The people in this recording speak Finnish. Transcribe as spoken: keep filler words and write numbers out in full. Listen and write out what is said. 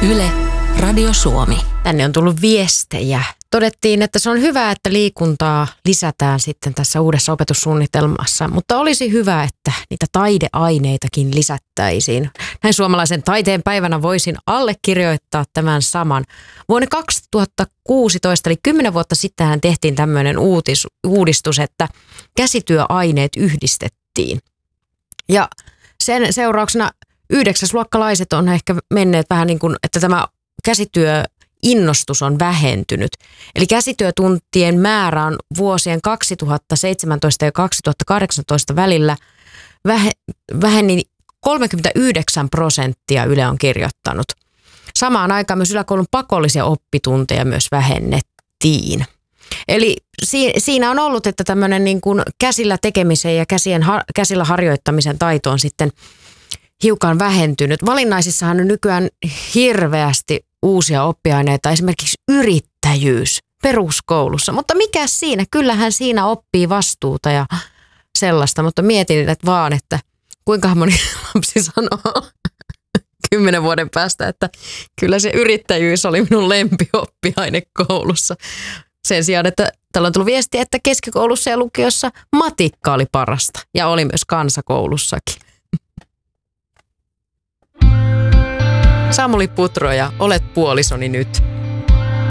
Yle, Radio Suomi. Tänne on tullut viestejä. Todettiin, että se on hyvä, että liikuntaa lisätään sitten tässä uudessa opetussuunnitelmassa, mutta olisi hyvä, että niitä taideaineitakin lisättäisiin. Näin suomalaisen taiteen päivänä voisin allekirjoittaa tämän saman. Vuonna kaksituhattakuusitoista, eli kymmenen vuotta sittenhän tehtiin tämmöinen uutis, uudistus, että käsityöaineet yhdistettiin. Ja sen seurauksena yhdeksäsluokkalaiset on ehkä menneet vähän niin kuin, että tämä käsityöinnostus on vähentynyt. Eli käsityötuntien määrä on vuosien kaksituhattaseitsemäntoista ja kaksituhattakahdeksantoista välillä väheni kolmekymmentäyhdeksän prosenttia, Yle on kirjoittanut. Samaan aikaan myös yläkoulun pakollisia oppitunteja myös vähennettiin. Eli si- siinä on ollut, että tämmöinen niin kuin käsillä tekemisen ja käsien ha- käsillä harjoittamisen taito on sitten hiukan vähentynyt. Valinnaisissahan on nykyään hirveästi uusia oppiaineita, esimerkiksi yrittäjyys peruskoulussa. Mutta mikä siinä? Kyllähän siinä oppii vastuuta ja sellaista, mutta mietin että vaan, että kuinka moni lapsi sanoo kymmenen vuoden päästä, että kyllä se yrittäjyys oli minun lempioppiaine koulussa. Sen sijaan, että täällä on tullut viesti, että keskikoulussa ja lukiossa matikka oli parasta ja oli myös kansakoulussakin. Samuli Putro ja Olet puolisoni nyt.